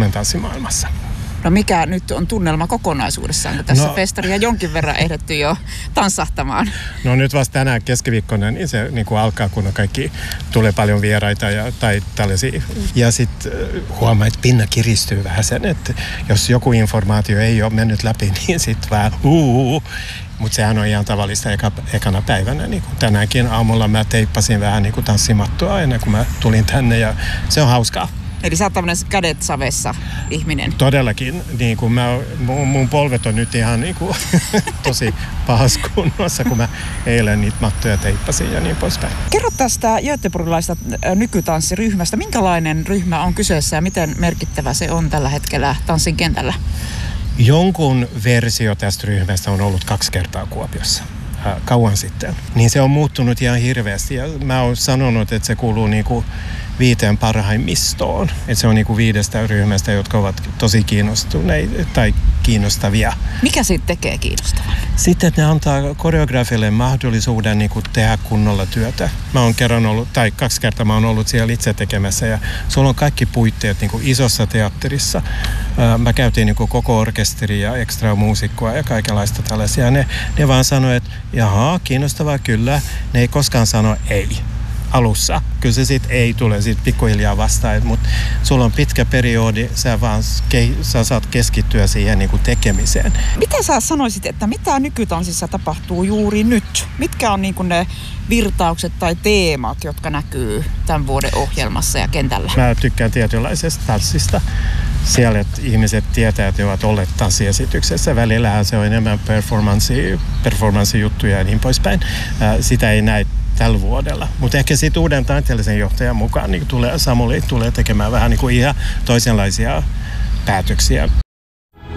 Suomen tanssimaailmassa. No mikä nyt on tunnelma kokonaisuudessaan, kun tässä festaria jonkin verran ehditty jo tanssahtamaan? No nyt vasta tänään keskiviikkona, niin se niin kuin alkaa, kun kaikki tulee paljon vieraita tai tällaisia. Ja sitten huomaa, että pinna kiristyy vähän sen, että jos joku informaatio ei ole mennyt läpi, niin sitten vähän Mutta sehän on ihan tavallista ekana päivänä. Niin kuin tänäänkin aamulla mä teippasin vähän niin kuin tanssimattoa ennen kuin mä tulin tänne ja se on hauskaa. Eli sä oot tämmönen kädet savessa ihminen. Todellakin. Niin kuin mun polvet on nyt ihan niin kuin tosi pahassa kunnossa, kun mä eilen niitä mattoja teippasin ja niin poispäin. Kerro tästä göteborgilaisesta nykytanssiryhmästä. Minkälainen ryhmä on kyseessä ja miten merkittävä se on tällä hetkellä tanssin kentällä? Jonkun versio tästä ryhmästä on ollut 2 kertaa Kuopiossa. Kauan sitten. Niin se on muuttunut ihan hirveästi ja mä oon sanonut, että se kuuluu niinku 5 parhaimmistoon. Että se on niinku 5 ryhmästä, jotka ovat tosi kiinnostuneita tai kiinnostavia. Mikä siitä tekee kiinnostavan? Sitten ne antaa koreografille mahdollisuuden niinku tehdä kunnolla työtä. Mä oon 2 kertaa mä oon ollut siellä itse tekemässä ja sulla on kaikki puitteet niinku isossa teatterissa. Mä käytiin niinku koko orkesteri ja ekstra muusikkoa ja kaikenlaista tällaisia. Ne vaan sanoi, että jaha, kiinnostavaa kyllä. Ne ei koskaan sano ei alussa. Kyllä se sitten ei tule sit pikkuhiljaa vastaan, mutta sulla on pitkä periodi, sä saat keskittyä siihen niinku tekemiseen. Mitä sä sanoisit, että mitä nykytanssissa tapahtuu juuri nyt? Mitkä on niinku ne virtaukset tai teemat, jotka näkyy tämän vuoden ohjelmassa ja kentällä? Mä tykkään tietynlaisesta tanssista. Siellä että ihmiset tietää, että he ovat olleet tanssiesityksessä. Välillähän se on enemmän performanssijuttuja ja niin poispäin. Sitä ei näe tällä vuodella. Mutta ehkä sitten uuden taiteellisen johtajan mukaan niin Samuli tulee tekemään vähän niin kuin ihan toisenlaisia päätöksiä.